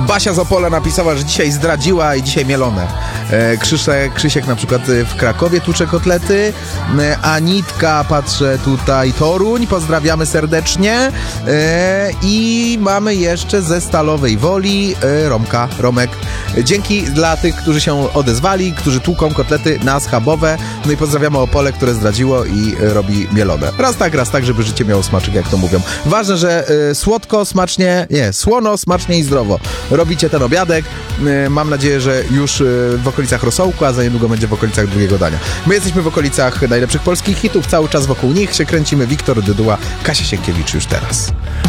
Basia z Opola napisała, że dzisiaj zdradziła i dzisiaj mielone. Krzysiek na przykład w Krakowie tucze kotlety. Anitka, patrzę tutaj, Toruń, pozdrawiamy serdecznie. I mamy jeszcze ze Stalowej Woli Romek. Dzięki dla tych, którzy się odezwali, którzy tłuką kotlety na schabowe. No i pozdrawiamy Opole, które zdradziło i robi mielone. Raz tak, żeby życie miało smaczek, jak to mówią. Ważne, że słono, smacznie i zdrowo robicie ten obiadek. Mam nadzieję, że już w okolicach rosołku, a za niedługo będzie w okolicach drugiego dania. My jesteśmy w okolicach najlepszych polskich hitów, cały czas wokół nich się kręcimy. Wiktor Dyduła, Kasia Sienkiewicz już teraz.